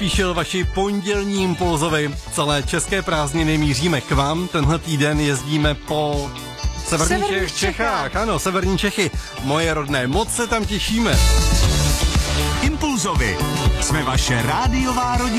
Pospíšil vaši pondělní impulzovi. Celé české prázdniny míříme k vám. Tenhle týden jezdíme po severních Čechách. Ano, severní Čechy. Moje rodné, moc se tam těšíme. Impulzovi. Jsme vaše rádiová rodina.